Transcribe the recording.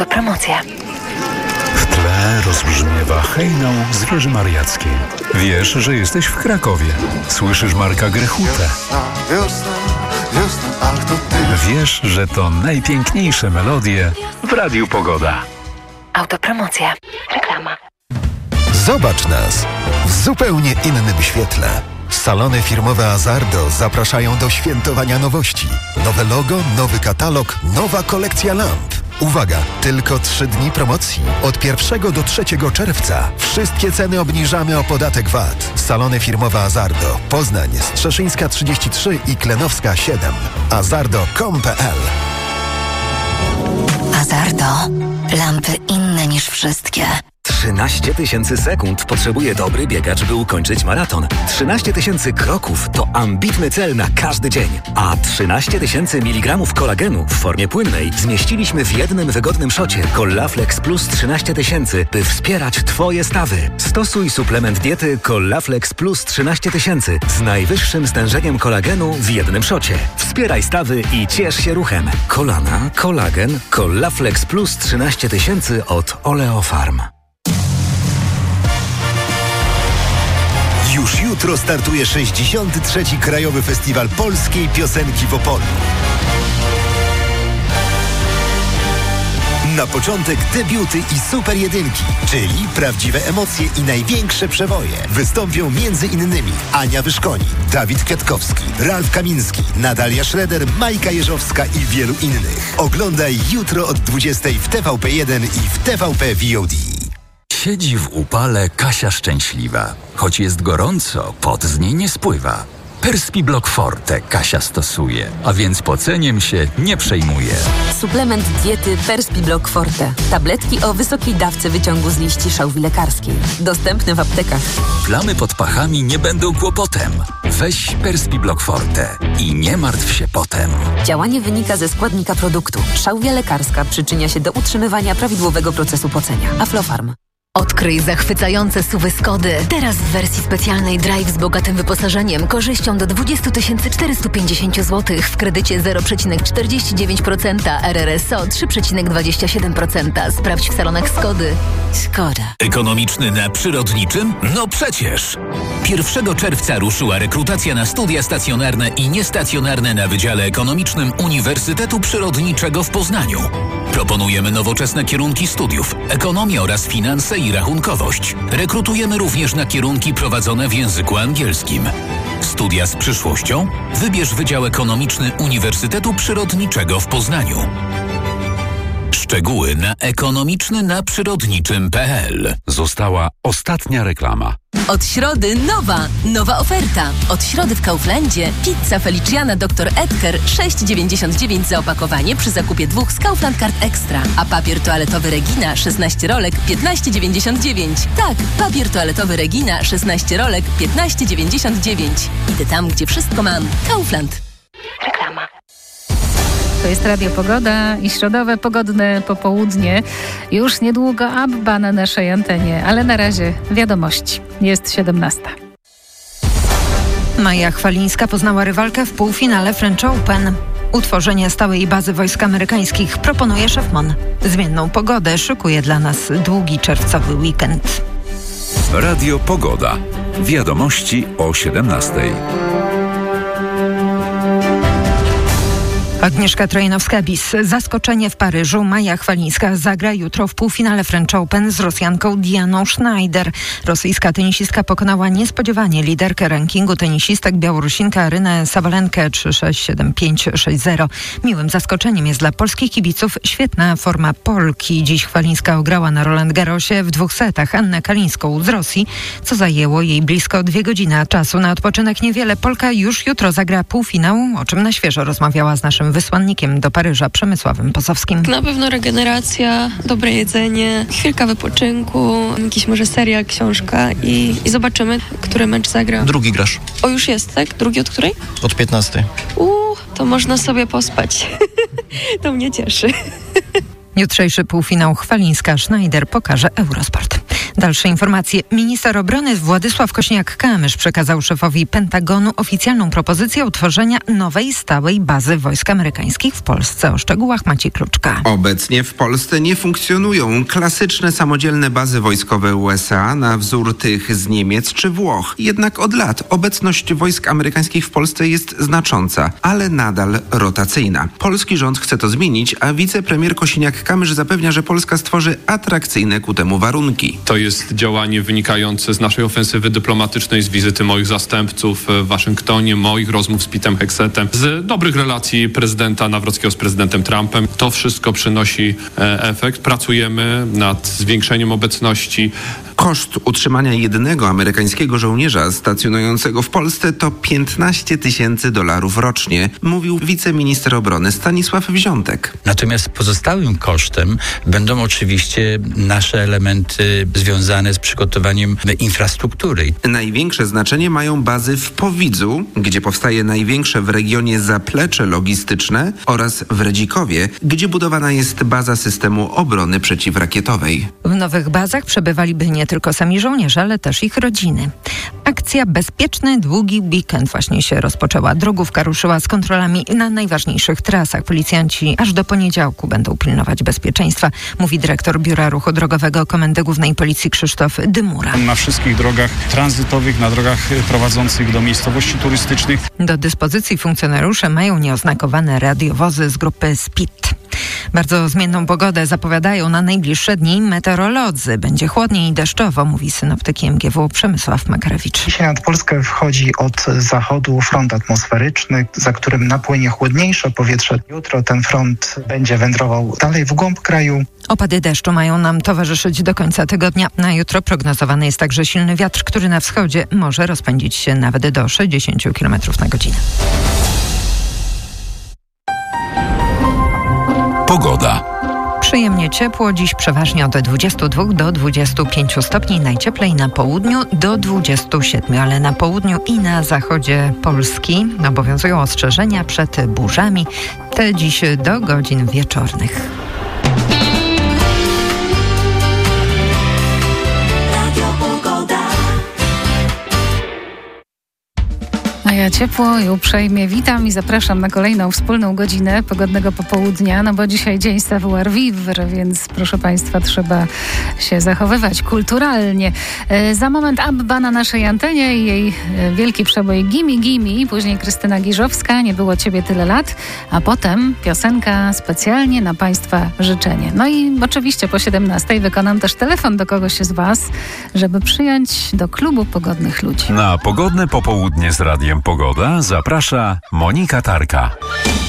Autopromocja. W tle rozbrzmiewa hejnał z Wieży Mariackiej. Wiesz, że jesteś w Krakowie. Słyszysz Marka Grechutę. Wiesz, że to najpiękniejsze melodie w Radiu Pogoda. Autopromocja. Reklama. Zobacz nas w zupełnie innym świetle. Salony firmowe Azardo zapraszają do świętowania nowości. Nowe logo, nowy katalog, nowa kolekcja lamp. Uwaga, tylko 3 dni promocji. Od 1 do 3 czerwca. Wszystkie ceny obniżamy o podatek VAT. Salony firmowe Azardo. Poznań, Strzeszyńska 33 i Klenowska 7. Azardo.com.pl. Azardo. Lampy inne niż wszystkie. 13 000 sekund potrzebuje dobry biegacz, by ukończyć maraton. 13 000 kroków to ambitny cel na każdy dzień. A 13 000 mg kolagenu w formie płynnej zmieściliśmy w jednym wygodnym szocie Collaflex Plus 13 000, by wspierać Twoje stawy. Stosuj suplement diety Collaflex Plus 13 000 z najwyższym stężeniem kolagenu w jednym szocie. Wspieraj stawy i ciesz się ruchem. Kolana, kolagen, Collaflex Plus 13 000 od Oleofarm. Już jutro startuje 63. Krajowy Festiwal Polskiej Piosenki w Opolu. Na początek debiuty i super jedynki, czyli prawdziwe emocje i największe przewoje. Wystąpią m.in. Ania Wyszkoni, Dawid Kwiatkowski, Ralf Kamiński, Natalia Schroeder, Majka Jeżowska i wielu innych. Oglądaj jutro od 20 w TVP1 i w TVP VOD. Siedzi w upale Kasia szczęśliwa. Choć jest gorąco, pot z niej nie spływa. Perspiblock Forte Kasia stosuje, a więc poceniem się nie przejmuje. Suplement diety Perspiblock Forte. Tabletki o wysokiej dawce wyciągu z liści szałwi lekarskiej. Dostępne w aptekach. Plamy pod pachami nie będą kłopotem. Weź Perspiblock Forte i nie martw się potem. Działanie wynika ze składnika produktu. Szałwia lekarska przyczynia się do utrzymywania prawidłowego procesu pocenia. Aflofarm. Odkryj zachwycające SUV-y Skody. Teraz w wersji specjalnej Drive z bogatym wyposażeniem, korzyścią do 20 450 zł w kredycie 0,49%, RRSO 3,27%. Sprawdź w salonach Skody. Skoda. Ekonomiczny na przyrodniczym? No przecież! 1 czerwca ruszyła rekrutacja na studia stacjonarne i niestacjonarne na Wydziale Ekonomicznym Uniwersytetu Przyrodniczego w Poznaniu. Proponujemy nowoczesne kierunki studiów, ekonomię oraz finanse i rachunkowość. Rekrutujemy również na kierunki prowadzone w języku angielskim. Studia z przyszłością? Wybierz Wydział Ekonomiczny Uniwersytetu Przyrodniczego w Poznaniu. Szczegóły na ekonomicznynaprzyrodniczym.pl. Została ostatnia reklama. Od środy nowa oferta. Od środy w Kauflandzie pizza Feliciana Dr. Edgar 6,99 za opakowanie przy zakupie 2 z Kaufland Card Extra. A papier toaletowy Regina 16 rolek 15,99. Tak, papier toaletowy Regina 16 rolek 15,99. Idę tam, gdzie wszystko mam. Kaufland. Reklama. To jest Radio Pogoda i środowe pogodne popołudnie. Już niedługo Abba na naszej antenie, ale na razie wiadomości. Jest 17. Maja Chwalińska poznała rywalkę w półfinale French Open. Utworzenie stałej bazy wojsk amerykańskich proponuje szef MON. Zmienną pogodę szykuje dla nas długi czerwcowy weekend. Radio Pogoda. Wiadomości o 17. Agnieszka Trojanowska-Bis. Zaskoczenie w Paryżu. Maja Chwalińska zagra jutro w półfinale French Open z Rosjanką Dianą Schneider. Rosyjska tenisistka pokonała niespodziewanie liderkę rankingu tenisistek Białorusinkę Arynę Sabalenkę 3-6, 7-5, 6-0. Miłym zaskoczeniem jest dla polskich kibiców świetna forma Polki. Dziś Chwalińska ograła na Roland Garrosie w 2 setach Annę Kalińską z Rosji, co zajęło jej blisko 2 godziny. A czasu na odpoczynek niewiele. Polka już jutro zagra półfinał, o czym na świeżo rozmawiała z naszym wysłannikiem do Paryża Przemysławem Posowskim. Na pewno regeneracja, dobre jedzenie, chwilka wypoczynku, jakiś może serial, książka i zobaczymy, który mecz zagra. Drugi grasz. O, już jest, tak? Drugi od której? Od 15. To można sobie pospać. To mnie cieszy. Jutrzejszy półfinał Chwalińska-Schneider pokaże Eurosport. Dalsze informacje. Minister obrony Władysław Kosiniak-Kamysz przekazał szefowi Pentagonu oficjalną propozycję utworzenia nowej stałej bazy wojsk amerykańskich w Polsce. O szczegółach Maciej Kluczka. Obecnie w Polsce nie funkcjonują klasyczne samodzielne bazy wojskowe USA na wzór tych z Niemiec czy Włoch. Jednak od lat obecność wojsk amerykańskich w Polsce jest znacząca, ale nadal rotacyjna. Polski rząd chce to zmienić, a wicepremier Kosiniak-Kamysz zapewnia, że Polska stworzy atrakcyjne ku temu warunki. To jest działanie wynikające z naszej ofensywy dyplomatycznej, z wizyty moich zastępców w Waszyngtonie, moich rozmów z Petem Hexetem, z dobrych relacji prezydenta Nawrockiego z prezydentem Trumpem. To wszystko przynosi efekt. Pracujemy nad zwiększeniem obecności. Koszt utrzymania jednego amerykańskiego żołnierza stacjonującego w Polsce to $15,000 rocznie, mówił wiceminister obrony Stanisław Wziątek. Natomiast pozostałym kosztem będą oczywiście nasze elementy związane z przygotowaniem infrastruktury. Największe znaczenie mają bazy w Powidzu, gdzie powstaje największe w regionie zaplecze logistyczne, oraz w Redzikowie, gdzie budowana jest baza systemu obrony przeciwrakietowej. W nowych bazach przebywaliby nie tylko sami żołnierze, ale też ich rodziny. Akcja Bezpieczny Długi Weekend właśnie się rozpoczęła. Drogówka ruszyła z kontrolami na najważniejszych trasach. Policjanci aż do poniedziałku będą pilnować bezpieczeństwa, mówi dyrektor Biura Ruchu Drogowego Komendy Głównej Policji Krzysztof Dymura. Na wszystkich drogach tranzytowych, na drogach prowadzących do miejscowości turystycznych. Do dyspozycji funkcjonariusze mają nieoznakowane radiowozy z grupy SPIT. Bardzo zmienną pogodę zapowiadają na najbliższe dni meteorolodzy. Będzie chłodniej i deszczowo, mówi synoptyk MGW Przemysław Makarewicz. Dzisiaj nad Polskę wchodzi od zachodu front atmosferyczny, za którym napłynie chłodniejsze powietrze. Jutro ten front będzie wędrował dalej w głąb kraju. Opady deszczu mają nam towarzyszyć do końca tygodnia. Na jutro prognozowany jest także silny wiatr, który na wschodzie może rozpędzić się nawet do 60 km na godzinę. Pogoda. Przyjemnie ciepło, dziś przeważnie od 22 do 25 stopni, najcieplej na południu do 27, ale na południu i na zachodzie Polski obowiązują ostrzeżenia przed burzami, te dziś do godzin wieczornych. A ja ciepło i uprzejmie witam i zapraszam na kolejną wspólną godzinę pogodnego popołudnia, no bo dzisiaj dzień savoir-vivre, więc proszę Państwa, trzeba się zachowywać kulturalnie. Za moment Abba na naszej antenie i jej wielki przebój Gimme Gimme, później Krystyna Giżowska, Nie było Ciebie tyle lat, a potem piosenka specjalnie na Państwa życzenie. No i oczywiście po 17 wykonam też telefon do kogoś z Was, żeby przyjąć do klubu pogodnych ludzi. Na pogodne popołudnie z Radiem Pogoda zaprasza Monika Tarka.